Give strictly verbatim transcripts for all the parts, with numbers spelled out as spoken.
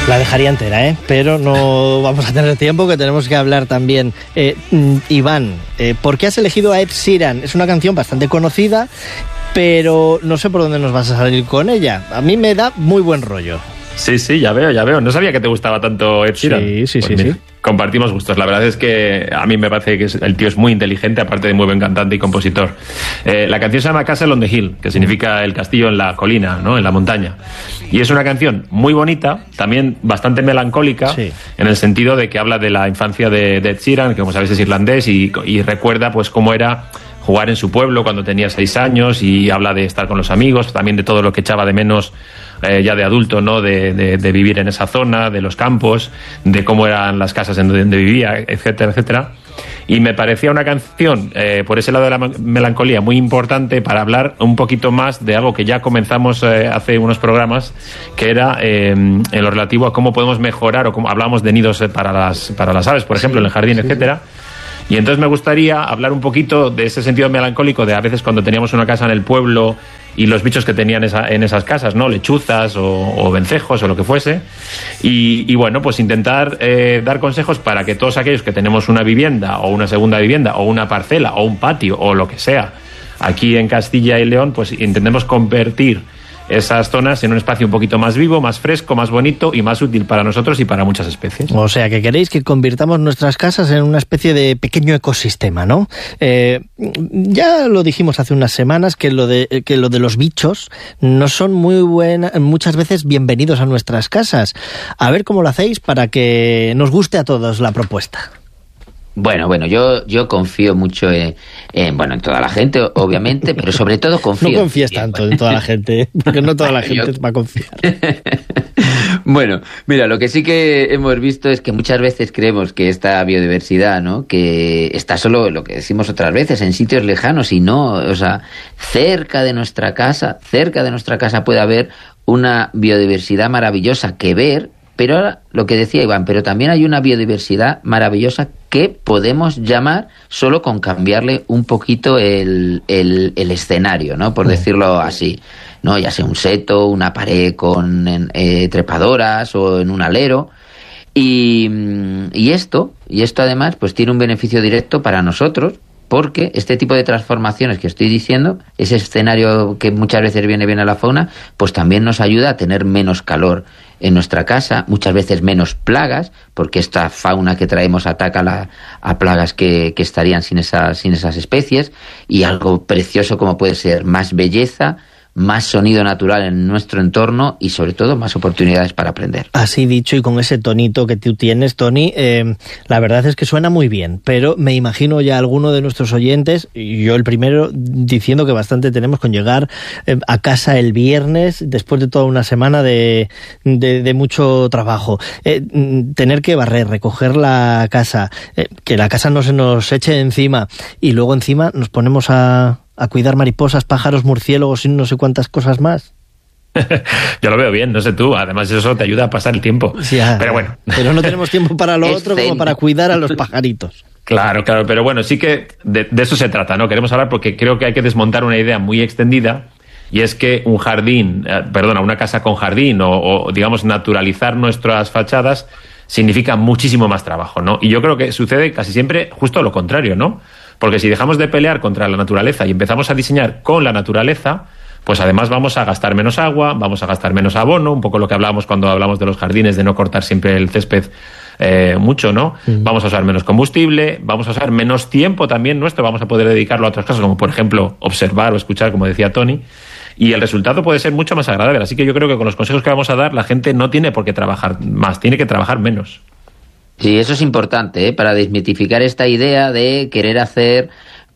La dejaría entera, ¿eh? Pero no vamos a tener tiempo, que tenemos que hablar también. Eh, Iván, eh, ¿por qué has elegido a Ed Sheeran? Es una canción bastante conocida, pero no sé por dónde nos vas a salir con ella. A mí me da muy buen rollo. Sí, sí, ya veo, ya veo. No sabía que te gustaba tanto Ed Sheeran. Sí, sí, pues sí, mira, sí. Compartimos gustos. La verdad es que a mí me parece que es, el tío es muy inteligente, aparte de muy buen cantante y compositor. Eh, la canción se llama Castle on the Hill, que significa el castillo en la colina, ¿no? En la montaña. Y es una canción muy bonita, también bastante melancólica, sí, en el sentido de que habla de la infancia de, de Ed Sheeran, que como sabéis es irlandés, y, y recuerda pues cómo era jugar en su pueblo cuando tenía seis años, y habla de estar con los amigos, también de todo lo que echaba de menos eh, ya de adulto, ¿no? De, de, de vivir en esa zona, de los campos, de cómo eran las casas en donde vivía, etcétera, etcétera. Y me parecía una canción, eh, por ese lado de la melancolía, muy importante para hablar un poquito más de algo que ya comenzamos eh, hace unos programas, que era eh, en lo relativo a cómo podemos mejorar, o cómo hablamos de nidos para las, para las aves, por ejemplo, sí, en el jardín, sí, etcétera. Y entonces me gustaría hablar un poquito de ese sentido melancólico de a veces cuando teníamos una casa en el pueblo y los bichos que tenían esa, en esas casas, ¿no? Lechuzas o, o vencejos o lo que fuese. Y, y bueno, pues intentar eh, dar consejos para que todos aquellos que tenemos una vivienda o una segunda vivienda o una parcela o un patio o lo que sea aquí en Castilla y León, pues intentemos convertir esas zonas en un espacio un poquito más vivo, más fresco, más bonito y más útil para nosotros y para muchas especies. O sea, que queréis que convirtamos nuestras casas en una especie de pequeño ecosistema, ¿no? Eh, ya lo dijimos hace unas semanas que lo de que lo de los bichos no son muy buenas, muchas veces bienvenidos a nuestras casas. A ver cómo lo hacéis para que nos guste a todos la propuesta. Bueno, bueno, yo yo confío mucho en, en bueno en toda la gente, obviamente, pero sobre todo confío. No confíes tanto en toda la gente, porque no toda la gente yo... va a confiar. Bueno, mira, lo que sí que hemos visto es que muchas veces creemos que esta biodiversidad, ¿no? Que está solo, lo que decimos otras veces, en sitios lejanos, y no, o sea, cerca de nuestra casa, cerca de nuestra casa puede haber una biodiversidad maravillosa que ver. Pero ahora, lo que decía Iván, pero también hay una biodiversidad maravillosa que podemos llamar solo con cambiarle un poquito el, el, el escenario, ¿no? Por decirlo así, ¿no? Ya sea un seto, una pared con eh, trepadoras o en un alero. Y, y esto, y esto además, pues tiene un beneficio directo para nosotros, porque este tipo de transformaciones que estoy diciendo, ese escenario que muchas veces viene bien a la fauna, pues también nos ayuda a tener menos calor en nuestra casa, muchas veces menos plagas, porque esta fauna que traemos ataca la, a plagas que, que estarían sin esas, sin esas especies, y algo precioso como puede ser más belleza, más sonido natural en nuestro entorno y sobre todo más oportunidades para aprender. Así dicho, y con ese tonito que tú tienes, Tony, eh, la verdad es que suena muy bien, pero me imagino ya alguno de nuestros oyentes, y yo el primero, diciendo que bastante tenemos con llegar eh, a casa el viernes después de toda una semana de, de, de mucho trabajo. Eh, tener que barrer, recoger la casa, eh, que la casa no se nos eche encima, y luego encima nos ponemos a... a cuidar mariposas, pájaros, murciélagos y no sé cuántas cosas más. Yo lo veo bien, no sé tú, además eso te ayuda a pasar el tiempo. Sí, pero bueno. Pero no tenemos tiempo para lo otro como para cuidar a los pajaritos. Claro, claro, pero bueno, sí que de, de eso se trata, ¿no? Queremos hablar porque creo que hay que desmontar una idea muy extendida, y es que un jardín, eh, perdona, una casa con jardín o, o digamos naturalizar nuestras fachadas significa muchísimo más trabajo, ¿no? Y yo creo que sucede casi siempre justo lo contrario, ¿no? Porque si dejamos de pelear contra la naturaleza y empezamos a diseñar con la naturaleza, pues además vamos a gastar menos agua, vamos a gastar menos abono, un poco lo que hablábamos cuando hablamos de los jardines, de no cortar siempre el césped eh, mucho, ¿no? Mm. Vamos a usar menos combustible, vamos a usar menos tiempo también nuestro, vamos a poder dedicarlo a otras cosas, como por ejemplo observar o escuchar, como decía Tony, y el resultado puede ser mucho más agradable. Así que yo creo que con los consejos que vamos a dar, la gente no tiene por qué trabajar más, tiene que trabajar menos. Sí, eso es importante, ¿eh? Para desmitificar esta idea de querer hacer,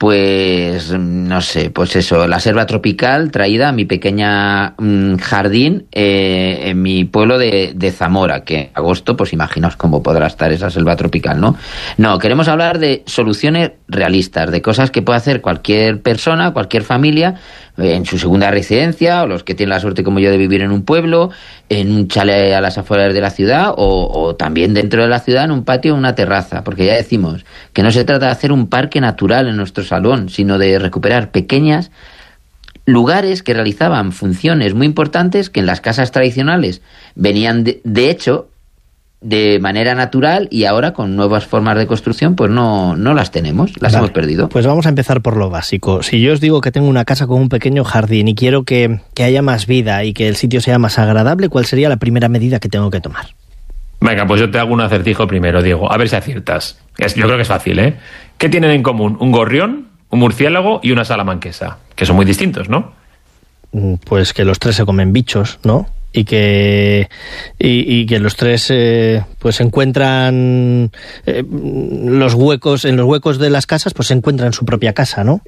pues, no sé, pues eso, la selva tropical traída a mi pequeña mmm, jardín eh, en mi pueblo de, de Zamora, que en agosto, pues imaginaos cómo podrá estar esa selva tropical, ¿no? No, queremos hablar de soluciones realistas, de cosas que puede hacer cualquier persona, cualquier familia, en su segunda residencia, o los que tienen la suerte como yo de vivir en un pueblo, en un chalet a las afueras de la ciudad, o, o también dentro de la ciudad, en un patio o una terraza, porque ya decimos que no se trata de hacer un parque natural en nuestro salón, sino de recuperar pequeñas lugares que realizaban funciones muy importantes que en las casas tradicionales venían de, de hecho de manera natural y ahora con nuevas formas de construcción pues no, no las tenemos, las vale, hemos perdido. Pues vamos a empezar por lo básico. Si yo os digo que tengo una casa con un pequeño jardín y quiero que, que haya más vida y que el sitio sea más agradable, ¿cuál sería la primera medida que tengo que tomar? Venga, pues yo te hago un acertijo primero, Diego, a ver si aciertas. Es, yo creo que es fácil, ¿eh? ¿Qué tienen en común un gorrión, un murciélago y una salamanquesa? Que son muy distintos, ¿no? Pues que los tres se comen bichos, ¿no? Y que y, y que los tres eh, pues encuentran eh, los huecos en los huecos de las casas, pues se encuentran su propia casa, ¿no?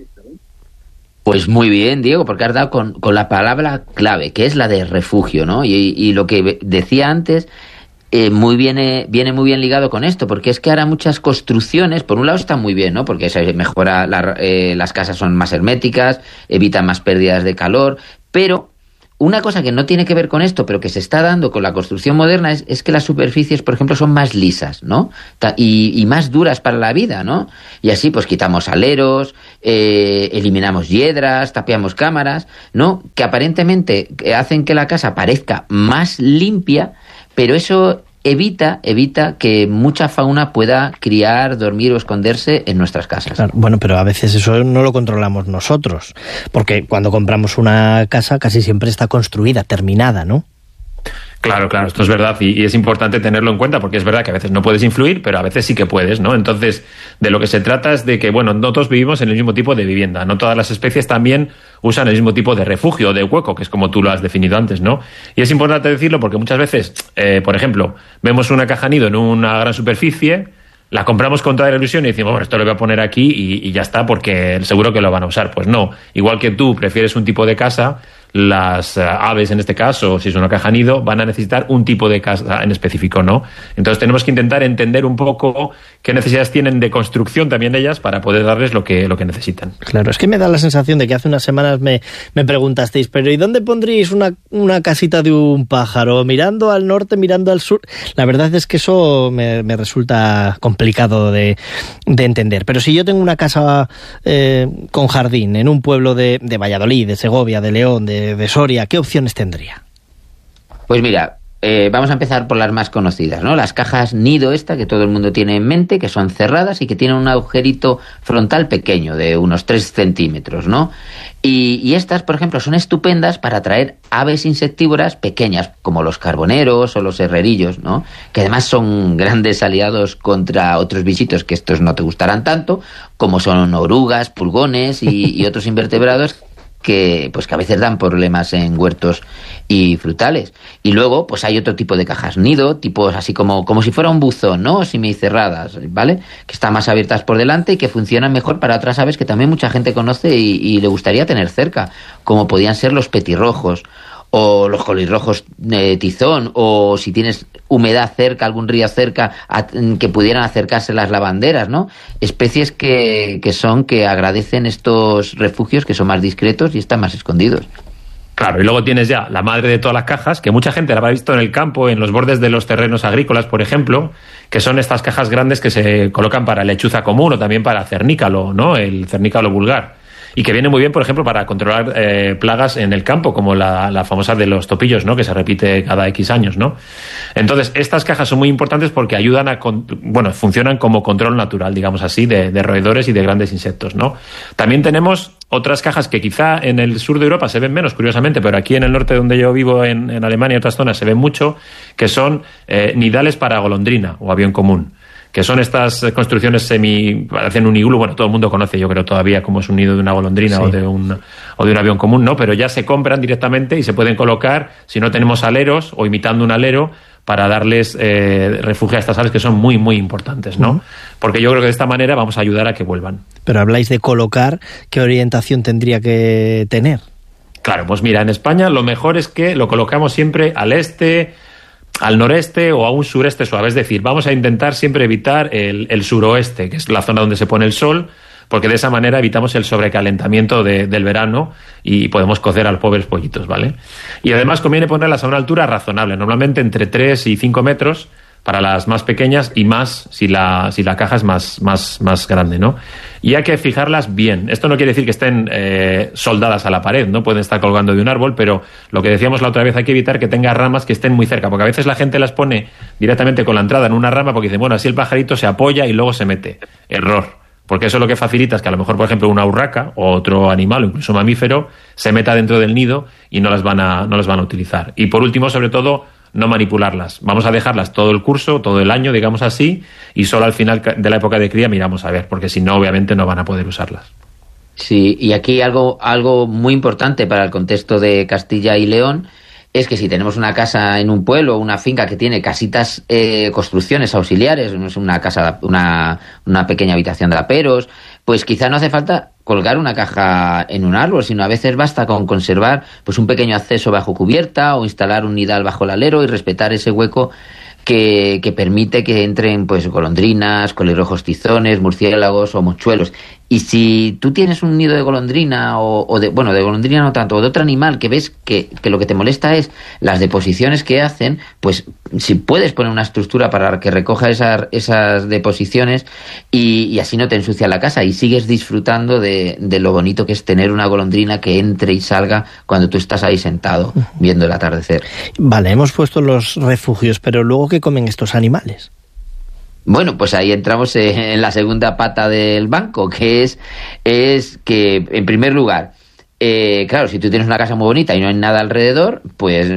Pues muy bien, Diego, porque has dado con, con la palabra clave, que es la de refugio, ¿no? Y, y lo que decía antes eh, muy bien, eh, viene muy bien ligado con esto, porque es que ahora muchas construcciones, por un lado están muy bien, ¿no? Porque se mejora la, eh, las casas son más herméticas, evitan más pérdidas de calor, pero una cosa que no tiene que ver con esto, pero que se está dando con la construcción moderna, es, es que las superficies, por ejemplo, son más lisas, ¿no? Y, y más duras para la vida, ¿no? Y así, pues, quitamos aleros, eh, eliminamos hiedras, tapiamos cámaras, ¿no? Que aparentemente hacen que la casa parezca más limpia, pero eso evita, evita que mucha fauna pueda criar, dormir o esconderse en nuestras casas. Claro, bueno, pero a veces eso no lo controlamos nosotros, porque cuando compramos una casa casi siempre está construida, terminada, ¿no? Claro, claro, esto es verdad y, y es importante tenerlo en cuenta porque es verdad que a veces no puedes influir, pero a veces sí que puedes, ¿no? Entonces, de lo que se trata es de que, bueno, no todos vivimos en el mismo tipo de vivienda, no todas las especies también usan el mismo tipo de refugio o de hueco, que es como tú lo has definido antes, ¿no? Y es importante decirlo porque muchas veces, eh, por ejemplo, vemos una caja nido en una gran superficie, la compramos con toda la ilusión y decimos, bueno, esto lo voy a poner aquí y, y ya está porque seguro que lo van a usar. Pues no, igual que tú prefieres un tipo de casa, las uh, aves en este caso, si es una caja nido, van a necesitar un tipo de casa en específico, ¿no? Entonces tenemos que intentar entender un poco qué necesidades tienen de construcción también ellas para poder darles lo que, lo que necesitan. Claro, es que me da la sensación de que hace unas semanas me, me preguntasteis, pero ¿y dónde pondríais una, una casita de un pájaro? ¿Mirando al norte, mirando al sur? La verdad es que eso me, me resulta complicado de, de entender. Pero si yo tengo una casa eh, con jardín en un pueblo de, de Valladolid, de Segovia, de León, de de Soria, ¿qué opciones tendría? Pues mira, eh, vamos a empezar por las más conocidas, ¿no? Las cajas nido esta que todo el mundo tiene en mente, que son cerradas y que tienen un agujerito frontal pequeño de unos tres centímetros, ¿no? Y, y estas, por ejemplo, son estupendas para atraer aves insectívoras pequeñas, como los carboneros o los herrerillos, ¿no? Que además son grandes aliados contra otros bichitos que estos no te gustarán tanto, como son orugas, pulgones y, y otros invertebrados que pues que a veces dan problemas en huertos y frutales. Y luego, pues hay otro tipo de cajas nido, tipos así como, como si fuera un buzón, ¿no? Semicerradas, ¿vale? Que están más abiertas por delante y que funcionan mejor para otras aves que también mucha gente conoce y, y le gustaría tener cerca, como podían ser los petirrojos, o los colirrojos de tizón, o si tienes humedad cerca, algún río cerca, a, que pudieran acercarse las lavanderas, ¿no? Especies que, que son, que agradecen estos refugios, que son más discretos y están más escondidos. Claro, y luego tienes ya la madre de todas las cajas, que mucha gente la habrá visto en el campo, en los bordes de los terrenos agrícolas, por ejemplo, que son estas cajas grandes que se colocan para lechuza común o también para cernícalo, ¿no? El cernícalo vulgar. Y que viene muy bien, por ejemplo, para controlar eh, plagas en el campo, como la, la famosa de los topillos, ¿no? Que se repite cada X años, ¿no? Entonces, estas cajas son muy importantes porque ayudan a, bueno, funcionan como control natural, digamos así, de, de roedores y de grandes insectos, ¿no? También tenemos otras cajas que quizá en el sur de Europa se ven menos, curiosamente, pero aquí en el norte donde yo vivo, en, en Alemania y otras zonas, se ven mucho, que son eh, nidales para golondrina o avión común, que son estas construcciones semi, parecen un iglú, bueno, todo el mundo conoce, yo creo todavía, cómo es un nido de una golondrina, sí, o de un o de un avión común, ¿no? Pero ya se compran directamente y se pueden colocar, si no tenemos aleros o imitando un alero, para darles eh, refugio a estas aves que son muy, muy importantes, ¿no? Uh-huh. Porque yo creo que de esta manera vamos a ayudar a que vuelvan. Pero habláis de colocar, ¿qué orientación tendría que tener? Claro, pues mira, en España lo mejor es que lo colocamos siempre al este, al noreste o a un sureste suave. Es decir, vamos a intentar siempre evitar el, el suroeste, que es la zona donde se pone el sol, porque de esa manera evitamos el sobrecalentamiento de, del verano y podemos cocer a los pobres pollitos, ¿vale? Y además conviene ponerlas a una altura razonable, normalmente entre tres y cinco metros, para las más pequeñas y más si la, si la caja es más, más, más grande, ¿no? Y hay que fijarlas bien. Esto no quiere decir que estén eh, soldadas a la pared, ¿no? Pueden estar colgando de un árbol, pero lo que decíamos la otra vez, hay que evitar que tenga ramas que estén muy cerca, porque a veces la gente las pone directamente con la entrada en una rama porque dicen, bueno, así el pajarito se apoya y luego se mete. Error. Porque eso lo que facilita es que a lo mejor, por ejemplo, una urraca o otro animal o incluso mamífero se meta dentro del nido y no las van a, no las van a utilizar. Y por último, sobre todo, no manipularlas. Vamos a dejarlas todo el curso, todo el año, digamos así, y solo al final de la época de cría miramos a ver, porque si no, obviamente no van a poder usarlas. Sí, y aquí algo, algo muy importante para el contexto de Castilla y León es que si tenemos una casa en un pueblo, una finca que tiene casitas, eh, construcciones auxiliares, una casa, una, una pequeña habitación de aperos, pues quizá no hace falta colgar una caja en un árbol, sino a veces basta con conservar pues un pequeño acceso bajo cubierta o instalar un nidal bajo el alero y respetar ese hueco que, que permite que entren pues golondrinas, colirrojos tizones, murciélagos o mochuelos. Y si tú tienes un nido de golondrina o, o de, bueno, de golondrina no tanto, o de otro animal que ves que, que lo que te molesta es las deposiciones que hacen, pues si puedes poner una estructura para que recoja esas, esas deposiciones y, y así no te ensucia la casa y sigues disfrutando de, de lo bonito que es tener una golondrina que entre y salga cuando tú estás ahí sentado viendo el atardecer. Vale, hemos puesto los refugios, pero luego ¿qué comen estos animales? Bueno, pues ahí entramos en la segunda pata del banco, que es, es que, en primer lugar, eh, claro, si tú tienes una casa muy bonita y no hay nada alrededor, pues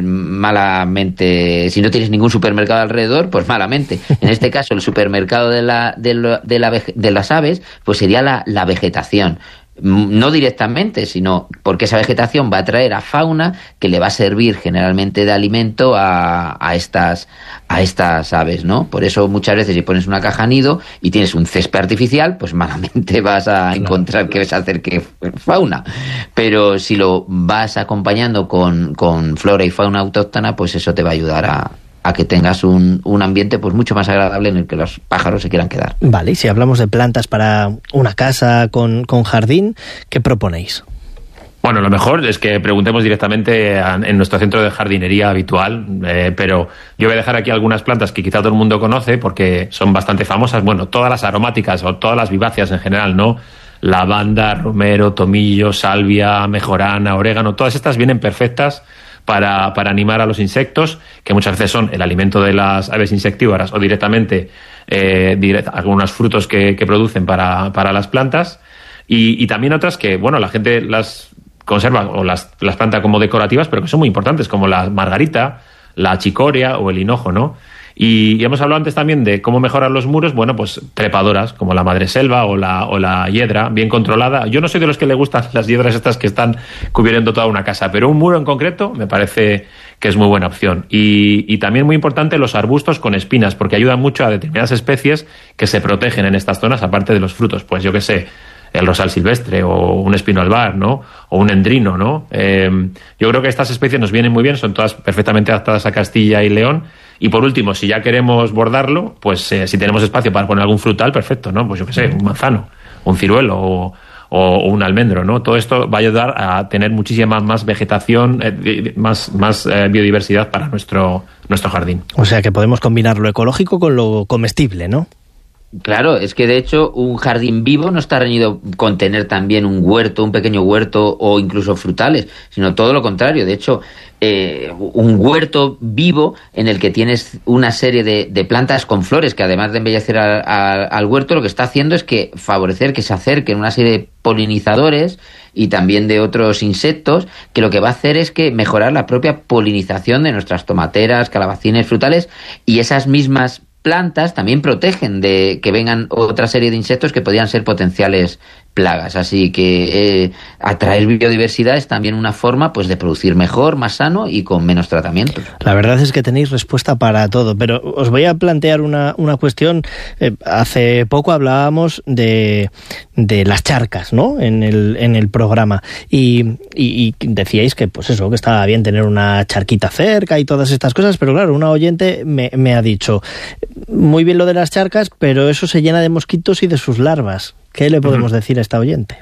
malamente, si no tienes ningún supermercado alrededor, pues malamente. En este caso, el supermercado de, la, de, la, de, la, de las aves, pues sería la, la vegetación. No directamente, sino porque esa vegetación va a traer a fauna que le va a servir generalmente de alimento a, a estas a estas aves, ¿no? Por eso muchas veces si pones una caja nido y tienes un césped artificial, pues malamente vas a encontrar que vas a hacer que fauna. Pero si lo vas acompañando con, con flora y fauna autóctona, pues eso te va a ayudar a a que tengas un, un ambiente pues mucho más agradable en el que los pájaros se quieran quedar. Vale, y si hablamos de plantas para una casa con, con jardín, ¿qué proponéis? Bueno, lo mejor es que preguntemos directamente a, en nuestro centro de jardinería habitual, eh, pero yo voy a dejar aquí algunas plantas que quizá todo el mundo conoce porque son bastante famosas. Bueno, todas las aromáticas o todas las viváceas en general, ¿no? Lavanda, romero, tomillo, salvia, mejorana, orégano, todas estas vienen perfectas Para, para animar a los insectos, que muchas veces son el alimento de las aves insectívoras o directamente eh, direct, algunos frutos que, que producen para, para las plantas y, y también otras que, bueno, la gente las conserva o las, las planta como decorativas, pero que son muy importantes, como la margarita, la chicoria o el hinojo, ¿no? Y, y hemos hablado antes también de cómo mejorar los muros, bueno, pues trepadoras, como la madreselva o la, o la hiedra, bien controlada. Yo no soy de los que le gustan las hiedras estas que están cubriendo toda una casa, pero un muro en concreto me parece que es muy buena opción. Y, y también muy importante los arbustos con espinas, porque ayudan mucho a determinadas especies que se protegen en estas zonas, aparte de los frutos. Pues yo qué sé, el rosal silvestre o un espino albar, ¿no? O un endrino, ¿no? Eh, yo creo que estas especies nos vienen muy bien, son todas perfectamente adaptadas a Castilla y León. Y por último, si ya queremos bordarlo, pues eh, si tenemos espacio para poner algún frutal, perfecto, ¿no? Pues yo qué sé, un manzano, un ciruelo o, o un almendro, ¿no? Todo esto va a ayudar a tener muchísima más vegetación, eh, más, más eh, biodiversidad para nuestro, nuestro jardín. O sea que podemos combinar lo ecológico con lo comestible, ¿no? Claro, es que de hecho un jardín vivo no está reñido con tener también un huerto, un pequeño huerto o incluso frutales, sino todo lo contrario. De hecho, eh, un huerto vivo en el que tienes una serie de, de plantas con flores que además de embellecer a, a, al huerto, lo que está haciendo es que favorecer que se acerquen una serie de polinizadores y también de otros insectos, que lo que va a hacer es que mejorar la propia polinización de nuestras tomateras, calabacines, frutales, y esas mismas plantas también protegen de que vengan otra serie de insectos que podrían ser potenciales plagas. Así que eh, atraer biodiversidad es también una forma pues de producir mejor, más sano y con menos tratamientos. La verdad es que tenéis respuesta para todo, pero os voy a plantear una, una cuestión. Eh, hace poco hablábamos de, de las charcas, ¿no? En el, en el programa y, y, y decíais que pues eso, que estaba bien tener una charquita cerca y todas estas cosas, pero claro, una oyente me, me ha dicho, muy bien lo de las charcas, pero eso se llena de mosquitos y de sus larvas. ¿Qué le podemos uh-huh. decir a esta oyente?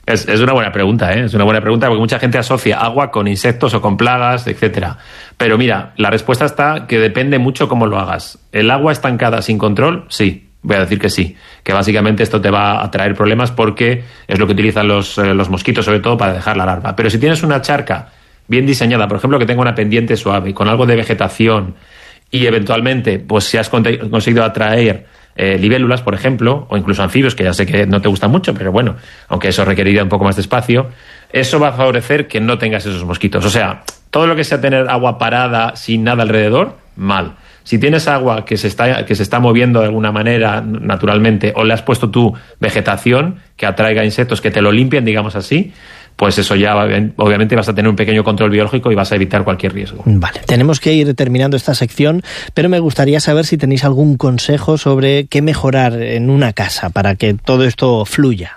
Es, es una buena pregunta, ¿eh? Es una buena pregunta porque mucha gente asocia agua con insectos o con plagas, etcétera. Pero mira, la respuesta está que depende mucho cómo lo hagas. ¿El agua estancada sin control? Sí. Voy a decir que sí, que básicamente esto te va a traer problemas porque es lo que utilizan los, eh, los mosquitos sobre todo para dejar la larva. Pero si tienes una charca bien diseñada, por ejemplo que tenga una pendiente suave, con algo de vegetación y eventualmente pues si has conseguido atraer eh, libélulas, por ejemplo, o incluso anfibios, que ya sé que no te gustan mucho, pero bueno, aunque eso requeriría un poco más de espacio, eso va a favorecer que no tengas esos mosquitos. O sea, todo lo que sea tener agua parada sin nada alrededor, mal. Si tienes agua que se está que se está moviendo de alguna manera naturalmente o le has puesto tu vegetación que atraiga insectos que te lo limpien, digamos así, pues eso ya obviamente vas a tener un pequeño control biológico y vas a evitar cualquier riesgo. Vale, tenemos que ir terminando esta sección, pero me gustaría saber si tenéis algún consejo sobre qué mejorar en una casa para que todo esto fluya.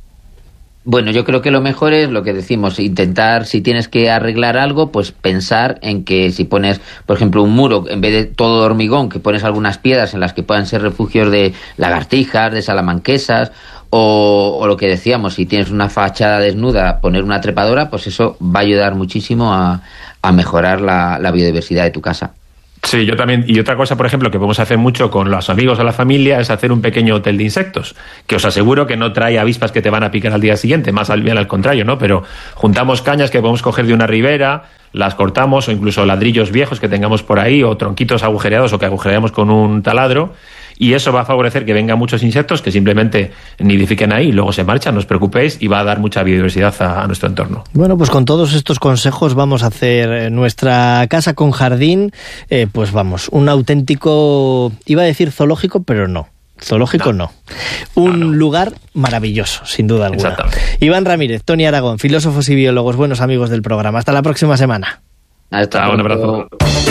Bueno, yo creo que lo mejor es lo que decimos, intentar, si tienes que arreglar algo, pues pensar en que si pones, por ejemplo, un muro, en vez de todo hormigón, que pones algunas piedras en las que puedan ser refugios de lagartijas, de salamanquesas, o, o lo que decíamos, si tienes una fachada desnuda, poner una trepadora, pues eso va a ayudar muchísimo a, a mejorar la, la biodiversidad de tu casa. Sí, yo también. Y otra cosa, por ejemplo, que podemos hacer mucho con los amigos o la familia es hacer un pequeño hotel de insectos, que os aseguro que no trae avispas que te van a picar al día siguiente, más al bien al contrario, ¿no? Pero juntamos cañas que podemos coger de una ribera, las cortamos, o incluso ladrillos viejos que tengamos por ahí, o tronquitos agujereados o que agujereamos con un taladro, y eso va a favorecer que vengan muchos insectos que simplemente nidifiquen ahí y luego se marchan, no os preocupéis, y va a dar mucha biodiversidad a, a nuestro entorno. Bueno, pues con todos estos consejos vamos a hacer nuestra casa con jardín, eh, pues vamos, un auténtico, iba a decir zoológico, pero no. Zoológico no. no. Un no, no. lugar maravilloso, sin duda alguna. Iván Ramírez, Tony Aragón, filósofos y biólogos, buenos amigos del programa. Hasta la próxima semana. Hasta un abrazo.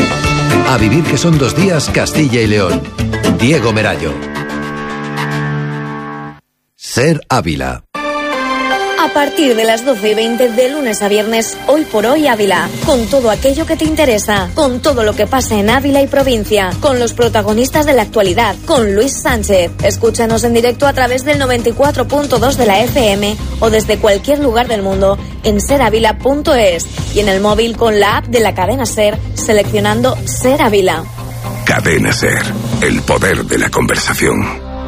A vivir que son dos días, Castilla y León. Diego Merayo. Ser Ávila. A partir de las doce y veinte de lunes a viernes, Hoy por Hoy Ávila, con todo aquello que te interesa, con todo lo que pasa en Ávila y provincia, con los protagonistas de la actualidad, con Luis Sánchez. Escúchanos en directo a través del noventa y cuatro punto dos de la F M o desde cualquier lugar del mundo en ser ávila punto es y en el móvil con la app de la cadena SER seleccionando Ser Ávila. Cadena SER, el poder de la conversación.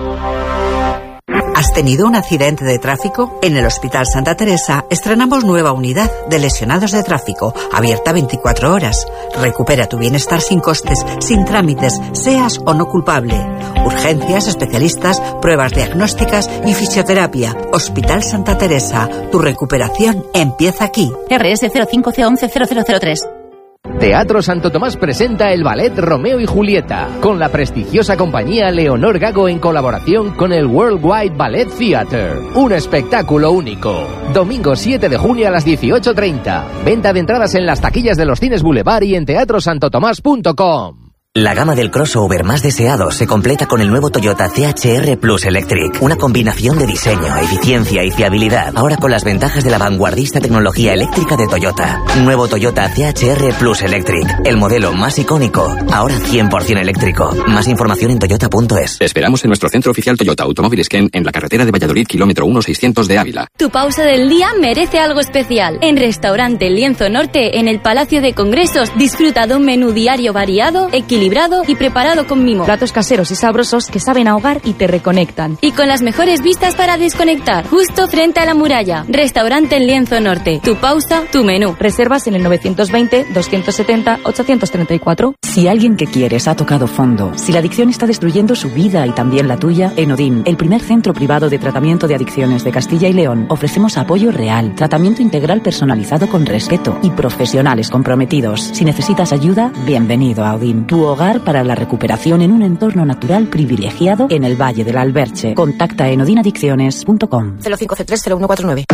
¿Has tenido un accidente de tráfico? En el Hospital Santa Teresa estrenamos nueva unidad de lesionados de tráfico, abierta veinticuatro horas. Recupera tu bienestar sin costes, sin trámites, seas o no culpable. Urgencias, especialistas, pruebas diagnósticas y fisioterapia. Hospital Santa Teresa, tu recuperación empieza aquí. R S cero cinco C once cero cero cero tres. Teatro Santo Tomás presenta el ballet Romeo y Julieta, con la prestigiosa compañía Leonor Gago en colaboración con el Worldwide Ballet Theatre. Un espectáculo único. Domingo siete de junio a las dieciocho treinta. Venta de entradas en las taquillas de los Cines Boulevard y en teatro santo tomás punto com. La gama del crossover más deseado se completa con el nuevo Toyota C H R Plus Electric. Una combinación de diseño, eficiencia y fiabilidad. Ahora con las ventajas de la vanguardista tecnología eléctrica de Toyota. Nuevo Toyota C H R Plus Electric. El modelo más icónico. Ahora cien por ciento eléctrico. Más información en toyota punto es. Te esperamos en nuestro centro oficial Toyota Automóviles Ken en la carretera de Valladolid, kilómetro uno seiscientos de Ávila. Tu pausa del día merece algo especial. En Restaurante Lienzo Norte, en el Palacio de Congresos, disfruta de un menú diario variado, equilibrado y preparado con mimo. Platos caseros y sabrosos que saben a hogar y te reconectan. Y con las mejores vistas para desconectar. Justo frente a la muralla. Restaurante en Lienzo Norte. Tu pausa, tu menú. Reservas en el novecientos veinte, doscientos setenta, ochocientos treinta y cuatro. Si alguien que quieres ha tocado fondo, si la adicción está destruyendo su vida y también la tuya, en Odin, el primer centro privado de tratamiento de adicciones de Castilla y León, ofrecemos apoyo real, tratamiento integral personalizado con respeto y profesionales comprometidos. Si necesitas ayuda, bienvenido a Odin. Tu hogar para la recuperación en un entorno natural privilegiado en el Valle del Alberche. Contacta en odinadicciones punto com. cero cinco C tres cero uno cuatro nueve.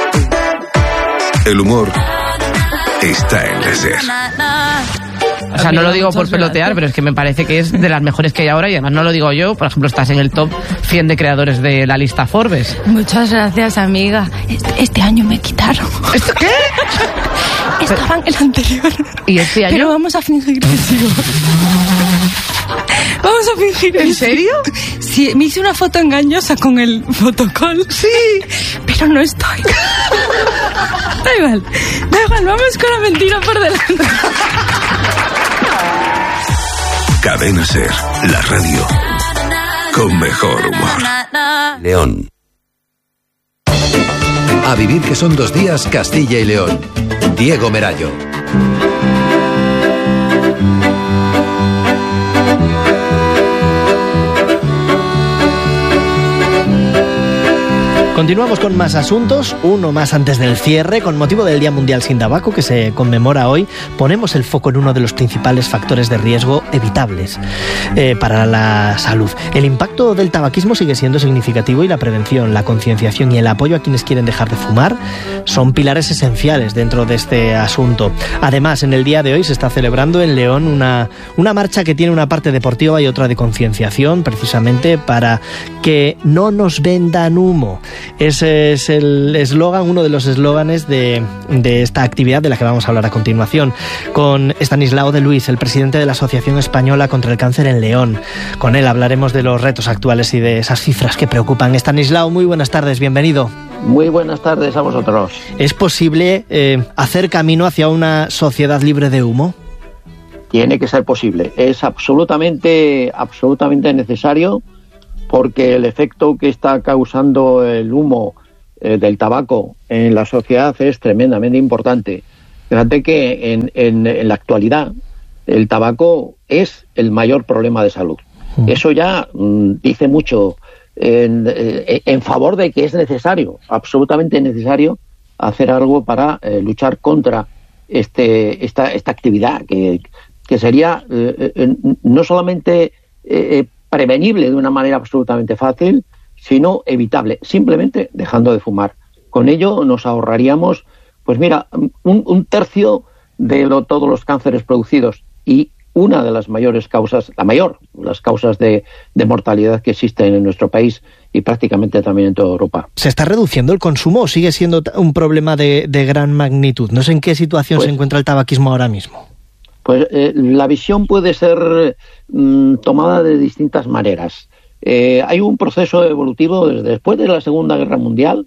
El humor está en la SER. O sea, no lo digo por pelotear, pero es que me parece que es de las mejores que hay ahora y además no lo digo yo. Por ejemplo, estás en el top cien de creadores de la lista Forbes. Muchas gracias, amiga. Este, este año me quitaron. ¿Esto qué? Estaba en el anterior. ¿Y este año? Pero vamos a fingir que sigo. Vamos a fingir. ¿En serio? Sí, me hice una foto engañosa con el fotocall. Sí. Pero no estoy. Da igual, da igual, vamos con la mentira por delante. Cadena Ser, la radio con mejor humor. León. A vivir que son dos días, Castilla y León. Diego Merayo. Continuamos con más asuntos, uno más antes del cierre. Con motivo del Día Mundial Sin Tabaco, que se conmemora hoy, ponemos el foco en uno de los principales factores de riesgo evitables eh, para la salud. El impacto del tabaquismo sigue siendo significativo y la prevención, la concienciación y el apoyo a quienes quieren dejar de fumar son pilares esenciales dentro de este asunto. Además, en el día de hoy se está celebrando en León una, una marcha que tiene una parte deportiva y otra de concienciación, precisamente para que no nos vendan humo. Ese es el eslogan, uno de los eslóganes de, de esta actividad de la que vamos a hablar a continuación, con Estanislao de Luis, el presidente de la Asociación Española contra el Cáncer en León. Con él hablaremos de los retos actuales y de esas cifras que preocupan. Estanislao, muy buenas tardes, bienvenido. Muy buenas tardes a vosotros. ¿Es posible eh, hacer camino hacia una sociedad libre de humo? Tiene que ser posible. Es absolutamente, absolutamente necesario, porque el efecto que está causando el humo eh, del tabaco en la sociedad es tremendamente importante. Fíjate que en, en, en la actualidad el tabaco es el mayor problema de salud. Mm. Eso ya mm, dice mucho en, en favor de que es necesario, absolutamente necesario, hacer algo para eh, luchar contra este, esta, esta actividad que, que sería eh, eh, no solamente eh, prevenible de una manera absolutamente fácil, sino evitable, simplemente dejando de fumar. Con ello nos ahorraríamos, pues mira, un, un tercio de lo, todos los cánceres producidos y una de las mayores causas, la mayor, las causas de, de mortalidad que existen en nuestro país y prácticamente también en toda Europa. ¿Se está reduciendo el consumo o sigue siendo un problema de, de gran magnitud? No sé en qué situación pues, se encuentra el tabaquismo ahora mismo. Pues eh, la visión puede ser mm, tomada de distintas maneras. Eh, hay un proceso evolutivo desde después de la Segunda Guerra Mundial.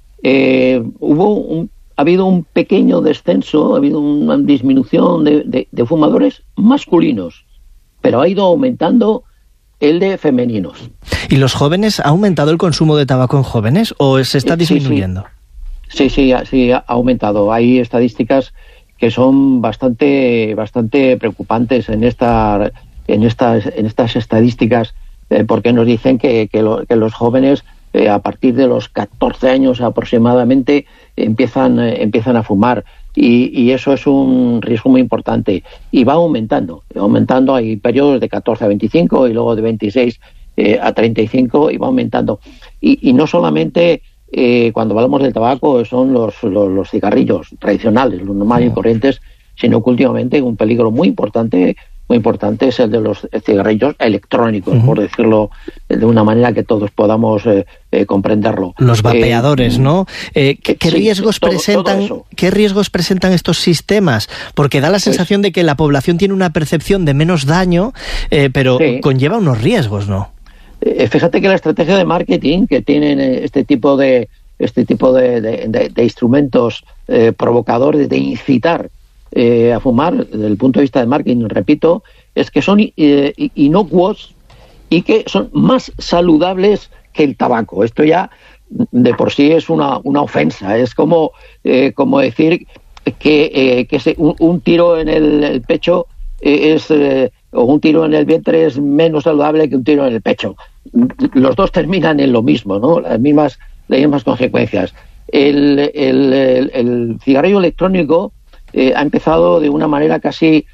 Eh, hubo un, ha habido un pequeño descenso, ha habido una disminución de, de, de fumadores masculinos, pero ha ido aumentando el de femeninos. ¿Y los jóvenes, ha aumentado el consumo de tabaco en jóvenes o se está disminuyendo? Sí, sí, sí, sí ha aumentado. Hay estadísticas que son bastante bastante preocupantes en esta en estas en estas estadísticas, eh, porque nos dicen que, que, lo, que los jóvenes eh, a partir de los catorce años aproximadamente empiezan eh, empiezan a fumar y, y eso es un riesgo muy importante y va aumentando, aumentando. Hay periodos de catorce a veinticinco y luego de veintiséis eh, a treinta y cinco y va aumentando y, y no solamente Eh, cuando hablamos del tabaco son los, los, los cigarrillos tradicionales, los normales y corrientes, sino que últimamente un peligro muy importante, muy importante es el de los cigarrillos electrónicos, uh-huh. por decirlo de una manera que todos podamos eh, eh, comprenderlo. Los vapeadores, eh, ¿no? Eh, ¿Qué, qué sí, riesgos todo, presentan? Todo ¿Qué riesgos presentan estos sistemas? Porque da la sensación pues, de que la población tiene una percepción de menos daño, eh, pero sí. conlleva unos riesgos, ¿no? Eh, fíjate que la estrategia de marketing que tienen este tipo de este tipo de, de, de, de instrumentos eh, provocadores de incitar eh, a fumar, desde el punto de vista de marketing, repito, es que son eh, inocuos y que son más saludables que el tabaco. Esto ya de por sí es una, una ofensa. Es como, eh, como decir que, eh, que se, un, un tiro en el, el pecho eh, es eh, o un tiro en el vientre es menos saludable que un tiro en el pecho. Los dos terminan en lo mismo, ¿no? Las mismas, las mismas consecuencias. El, el, el, el cigarrillo electrónico eh, ha empezado de una manera casi,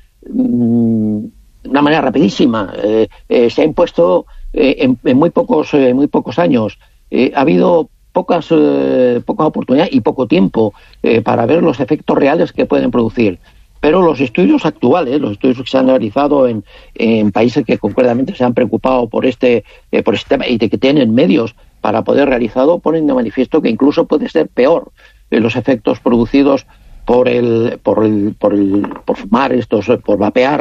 mmm, una manera rapidísima. Eh, eh, se ha impuesto eh, en, en muy pocos, eh, muy pocos años. Eh, ha habido pocas, eh, pocas oportunidades y poco tiempo eh, para ver los efectos reales que pueden producir. Pero los estudios actuales, los estudios que se han realizado en, en países que concretamente se han preocupado por este, eh, por este tema y de que tienen medios para poder realizarlo, ponen de manifiesto que incluso puede ser peor eh, los efectos producidos por el, por el, por el, por fumar estos, por vapear,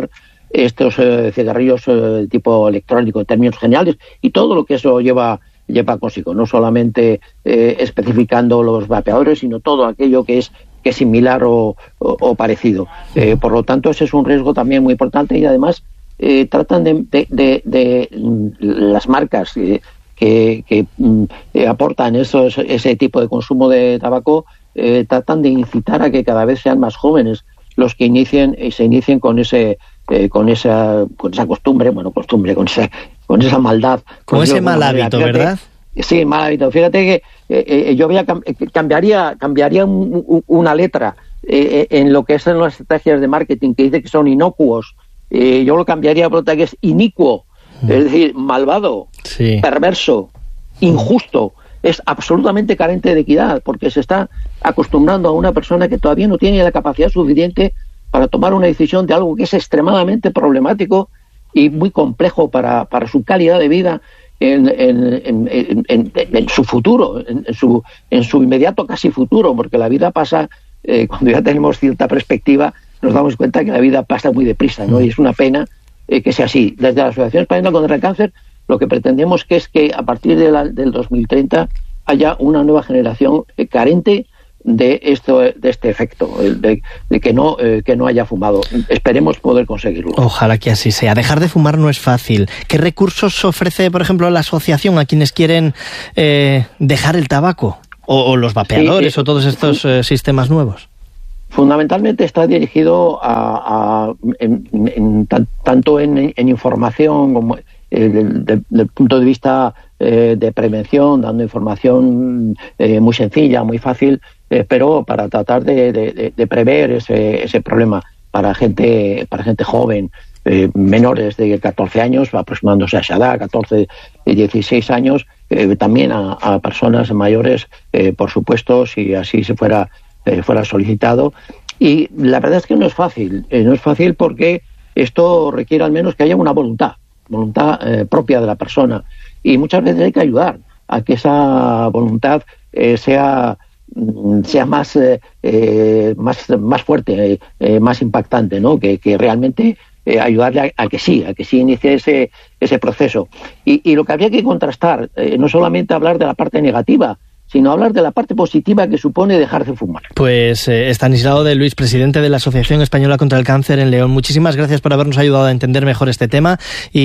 estos eh, cigarrillos eh, tipo electrónico en términos generales y todo lo que eso lleva lleva consigo, no solamente eh, especificando los vapeadores, sino todo aquello que es que es similar o, o, o parecido. Eh, por lo tanto, ese es un riesgo también muy importante y además eh, tratan de, de, de, de las marcas eh, que, que eh, aportan esos, ese tipo de consumo de tabaco, eh, tratan de incitar a que cada vez sean más jóvenes los que inicien y se inicien con ese eh, con esa con esa costumbre, bueno, costumbre, con esa con esa maldad, con ese mal hábito, fíjate, ¿verdad? Sí, mal hábito. Fíjate que eh, eh, yo había, cambiaría cambiaría un, un, una letra eh, en lo que son las estrategias de marketing que dice que son inocuos. Eh, yo lo cambiaría por otra que es inicuo, mm. es decir, malvado, sí. perverso, injusto. Es absolutamente carente de equidad porque se está acostumbrando a una persona que todavía no tiene la capacidad suficiente para tomar una decisión de algo que es extremadamente problemático y muy complejo para, para su calidad de vida en, en, en, en, en, en su futuro, en, en, su, en su inmediato casi futuro, porque la vida pasa, eh, cuando ya tenemos cierta perspectiva, nos damos cuenta que la vida pasa muy deprisa, ¿no? Y es una pena eh, que sea así. Desde la Asociación Española contra el Cáncer, lo que pretendemos que es que a partir de la, del dos mil treinta haya una nueva generación eh, carente de esto, de este efecto, de, de que no eh, que no haya fumado. Esperemos poder conseguirlo. Ojalá que así sea. Dejar de fumar no es fácil. ¿Qué recursos ofrece, por ejemplo, la asociación a quienes quieren eh, dejar el tabaco? O, o los vapeadores, sí, eh, o todos estos eh, sistemas nuevos. Fundamentalmente está dirigido a, a en, en, en, tanto en, en información como eh, del, del, del punto de vista eh, de prevención, dando información eh, muy sencilla, muy fácil, eh, pero para tratar de, de, de prever ese, ese problema para gente para gente joven, eh, menores de catorce años, aproximándose a esa edad, catorce y dieciséis años, eh, también a, a personas mayores, eh, por supuesto, si así se fuera eh, fuera solicitado. Y la verdad es que no es fácil, eh, no es fácil porque esto requiere al menos que haya una voluntad, voluntad eh, propia de la persona, y muchas veces hay que ayudar a que esa voluntad eh, sea sea más eh, eh, más más fuerte, eh, más impactante, ¿no? Que, que realmente eh, ayudarle a, a que sí, a que sí inicie ese ese proceso. Y, y lo que habría que contrastar, eh, no solamente hablar de la parte negativa, sino hablar de la parte positiva que supone dejar de fumar. Pues eh, Estanislao de Luis, presidente de la Asociación Española contra el Cáncer en León, muchísimas gracias por habernos ayudado a entender mejor este tema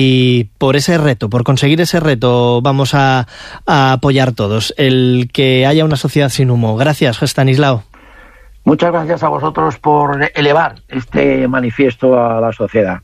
y por ese reto, por conseguir ese reto vamos a, a apoyar todos, el que haya una sociedad sin humo. Gracias, Estanislao. Muchas gracias a vosotros por elevar este manifiesto a la sociedad.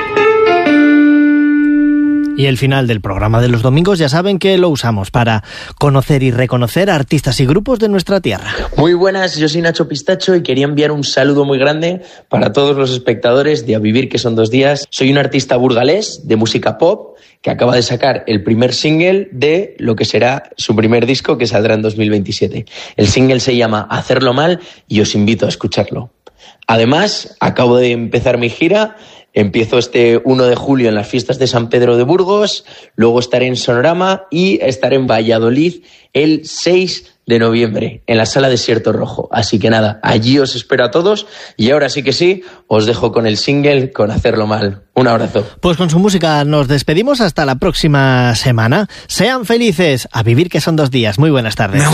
Y el final del programa de los domingos ya saben que lo usamos para conocer y reconocer a artistas y grupos de nuestra tierra. Muy buenas, yo soy Nacho Pistacho y quería enviar un saludo muy grande para todos los espectadores de A Vivir que son dos días. Soy un artista burgalés de música pop que acaba de sacar el primer single de lo que será su primer disco que saldrá en dos mil veintisiete. El single se llama Hacerlo Mal y os invito a escucharlo. Además, acabo de empezar mi gira. Empiezo este uno de julio en las fiestas de San Pedro de Burgos, luego estaré en Sonorama y estaré en Valladolid el seis de noviembre en la Sala Desierto Rojo. Así que nada, allí os espero a todos y ahora sí que sí, os dejo con el single, con Hacerlo Mal. Un abrazo. Pues con su música nos despedimos hasta la próxima semana. Sean felices, a vivir que son dos días. Muy buenas tardes.